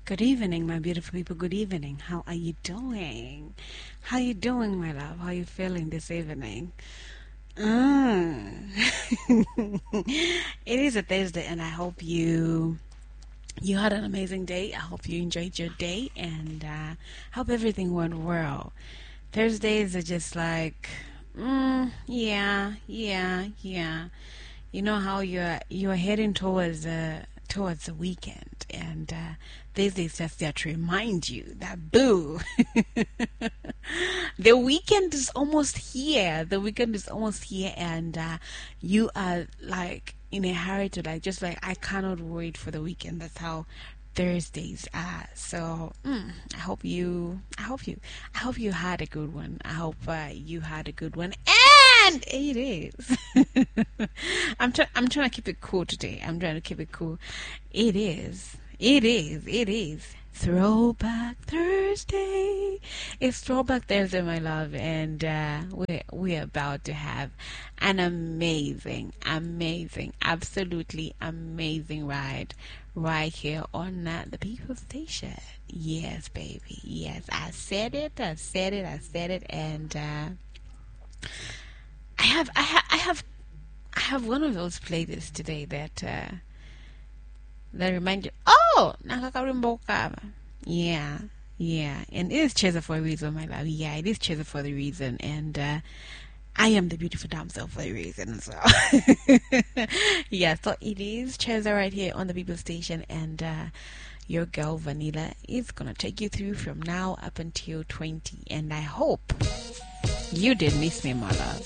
Good evening, my beautiful people. Good evening. How are you doing? How you doing, my love? How you feeling this evening? Mm. It is a Thursday, and I hope you had an amazing day. I hope you enjoyed your day, and hope everything went well. Thursdays are just like, yeah. You know how you're heading towards the weekend, and this is just there to remind you that boo, the weekend is almost here. The weekend is almost here, and you are like in a hurry to like just like I cannot wait for the weekend. That's how Thursdays are. So I hope you had a good one. I hope you had a good one, and it is. I'm trying to keep it cool today. I'm trying to keep it cool. It is. It is. Throwback Thursday. It's Throwback Thursday, my love, and we're about to have an amazing, absolutely amazing ride right here on the People Station. Yes, baby. Yes, I said it, and I have one of those playlists today that remind you. Oh, nakakarimbo ka ba? Yeah, yeah, and it is Cheza for a reason, my love. Yeah, it is Cheza for the reason, and I am the beautiful damsel for a reason. So, yeah, so it is Cheza right here on the People Station, and your girl Vanilla is gonna take you through from now up until 20, and I hope you did miss me, my love.